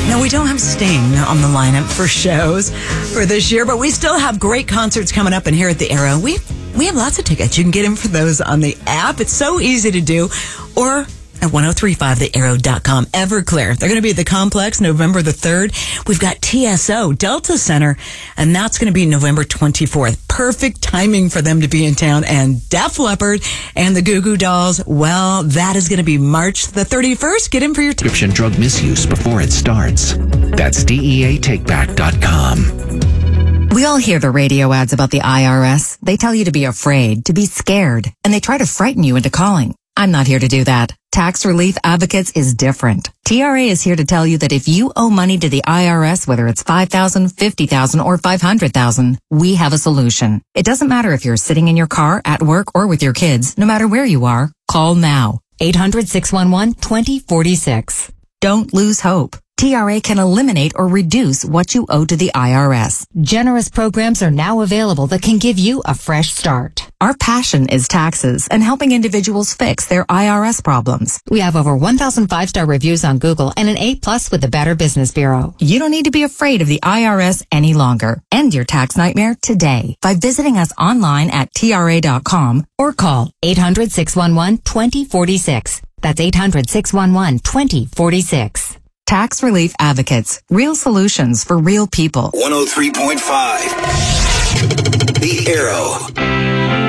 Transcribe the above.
No, we don't have Sting on the lineup for shows for this year, but we still have great concerts coming up. And here at the Arrow, we have lots of tickets. You can get in for those on the app. It's so easy to do. Or at 1035thearrow.com. Everclear. They're going to be at the Complex November the 3rd. We've got TSO, Delta Center, and that's going to be November 24th. Perfect timing for them to be in town. And Def Leppard and the Goo Goo Dolls, well, that is going to be March the 31st. Get in for your Prescription drug misuse before it starts. That's DEATakeback.com. We all hear the radio ads about the IRS. They tell you to be afraid, to be scared, and they try to frighten you into calling. I'm not here to do that. Tax Relief Advocates is different. TRA is here to tell you that if you owe money to the IRS, whether it's $5,000, $50,000, or $500,000, we have a solution. It doesn't matter if you're sitting in your car, at work, or with your kids. No matter where you are, call now. 800-611-2046. Don't lose hope. TRA can eliminate or reduce what you owe to the IRS. Generous programs are now available that can give you a fresh start. Our passion is taxes and helping individuals fix their IRS problems. We have over 1,000 5-star reviews on Google and an A+ with the Better Business Bureau. You don't need to be afraid of the IRS any longer. End your tax nightmare today by visiting us online at TRA.com or call 800-611-2046. That's 800-611-2046. Tax Relief Advocates. Real solutions for real people. 103.5. The Arrow.